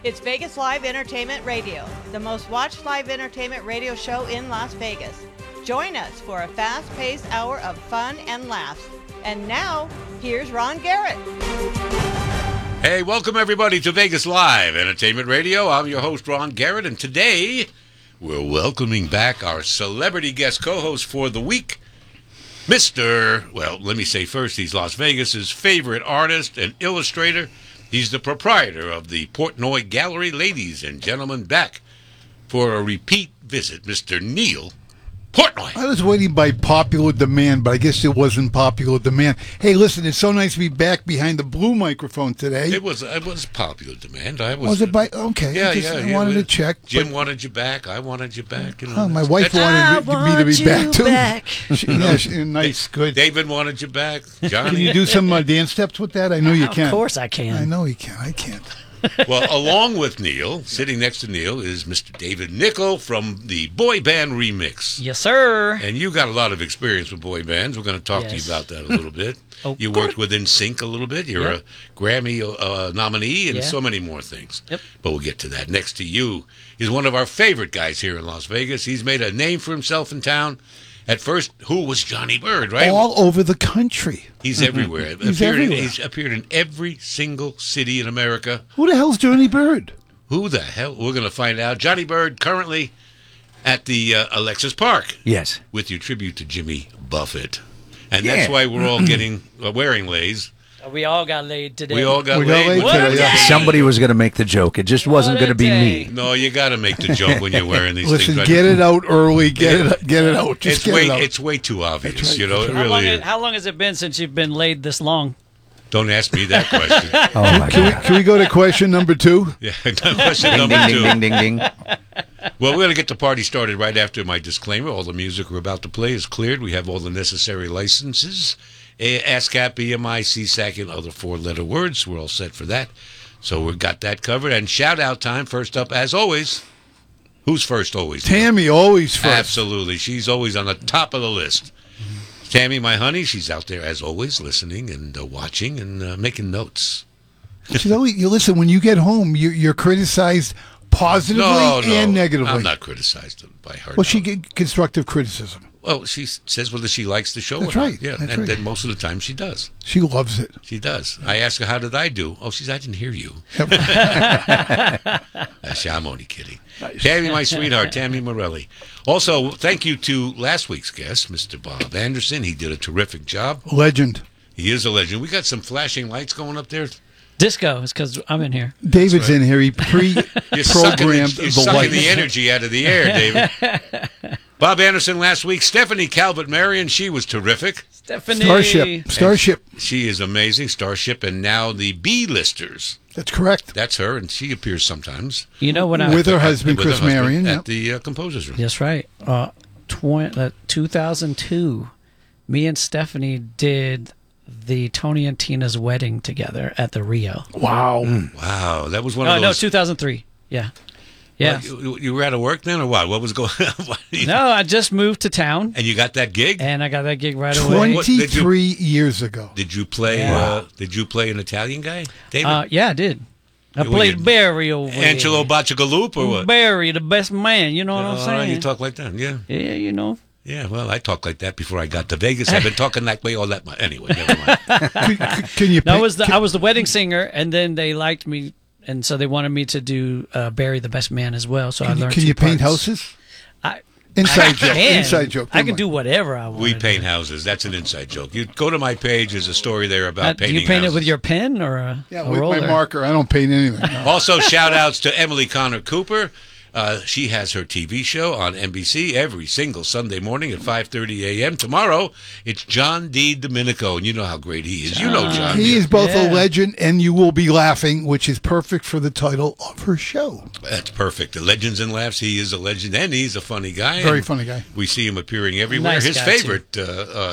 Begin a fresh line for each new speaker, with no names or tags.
It's Vegas Live Entertainment Radio, the most watched live entertainment radio show in Las Vegas. Join us for a fast-paced hour of fun and laughs. And now, here's Ron Garrett.
Hey, welcome everybody to Vegas Live Entertainment Radio. I'm your host, Ron Garrett, and today we're welcoming back our celebrity guest co-host for the week, let me say first, he's Las Vegas's favorite artist and illustrator. He's the proprietor of the Portnoy Gallery. Ladies and gentlemen, back for a repeat visit, Mr. Neil Portnoy.
I was waiting by popular demand, but I guess it wasn't popular demand. Hey, listen, it's so nice to be back behind the blue microphone today.
It was popular demand.
Was it by? Okay.
Yeah,
I wanted to check.
Jim wanted you back. I wanted you back. You know,
my wife wanted me to be back, too. Nice, good.
David wanted you back. Johnny.
Can you do some dance steps with that? I know you can.
Of course I can.
I know you can. I can't.
Well, along with Neil, sitting next to Neil, is Mr. David Nickel from the Boy Band Remix.
Yes, sir.
And you got a lot of experience with boy bands. We're going to talk to you about that a little bit. You worked with NSYNC a little bit. You're a Grammy nominee and so many more things.
Yep.
But we'll get to that. Next to you is one of our favorite guys here in Las Vegas. He's made a name for himself in town. At first, who was Johnny Bird, right?
All over the country.
He's everywhere. He's appeared in every single city in America.
Who the hell's Johnny Bird?
Who the hell? We're going to find out. Johnny Bird currently at the Alexis Park.
Yes.
With your tribute to Jimmy Buffett. And that's why we're all wearing lays.
We all got laid today.
We all got laid
today. Yeah.
Somebody was going to make the joke. It just wasn't going to be me.
No, you got to make the joke when you're wearing these things.
Listen, get it out early. Get it out. Just get it out.
It's way too obvious.
Right.
You know, it really is.
How long has it been since you've been laid this long?
Don't ask me that question.
Oh my God.
Can we go to question number 2?
Yeah, question number 2.
Ding, ding, ding, ding.
Well, we're going to get the party started right after my disclaimer. All the music we're about to play is cleared. We have all the necessary licenses. ASCAP, EMI, CSAC, and other 4-letter words. We're all set for that. So we've got that covered. And shout-out time. First up, as always. Who's first always?
Tammy, always first.
Absolutely. She's always on the top of the list. Tammy, my honey, she's out there, as always, listening and watching and making notes.
You listen, when you get home, you're criticized positively and negatively.
I'm not criticized by her.
Well, she get constructive criticism.
Well, she says whether she likes the show
That's
or
right.
not. Yeah,
That's
and
right.
then most of the time she does.
She loves it.
She does. I ask her, how did I do? Oh, I didn't hear you. I'm only kidding. Tammy, my sweetheart, Tammy Morelli. Also, thank you to last week's guest, Mr. Bob Anderson. He did a terrific job.
Legend.
He is a legend. We got some flashing lights going up there.
Disco is because I'm in here.
David's in here. He pre-programmed
You're
the
sucking
lights.
the energy out of the air, David. Bob Anderson last week. Stephanie Calvert-Marion, she was terrific.
Stephanie.
Starship.
She is amazing. Starship, and now the B-listers.
That's correct.
That's her, and she appears sometimes.
You know when I
with her husband, Chris Marion.
At the Composer's Room.
That's right. 2002, me and Stephanie did the Tony and Tina's wedding together at the Rio.
Wow.
Wow. That was one of those.
No, 2003. Yeah. Yeah.
Well, you were out of work then, or what? What was going on?
No, I just moved to town.
And you got that gig?
And I got that gig right away.
23 years ago.
Did you play Did you play an Italian guy, David?
Yeah, I did. I played Barry over there.
Angelo Bacciagalupe or what?
Barry, the best man. You know what I'm saying?
You talk like that, yeah.
Yeah, you know.
Yeah, well, I talked like that before I got to Vegas. I've been talking that way all that much. Anyway, never mind.
Can you?
I was the wedding singer, and then they liked me, and so they wanted me to do Barry the best man as well. So I learned.
Can you paint houses? Inside joke. Inside joke.
I can do whatever I want.
We paint houses. That's an inside joke. You go to my page. There's a story there about painting.
Do you paint
houses.
it with your pen or a
with
roller?
my marker? I don't paint anything. No.
Also, shout outs to Emily Connor Cooper. She has her TV show on NBC every single Sunday morning at 5:30 a.m. Tomorrow, it's John D. Domenico, and you know how great he is. You know John.
He is both a legend and you will be laughing, which is perfect for the title of her show.
That's perfect. The Legends and Laughs. He is a legend, and he's a funny guy.
Very funny guy.
We see him appearing everywhere.
Nice
His
guy,
favorite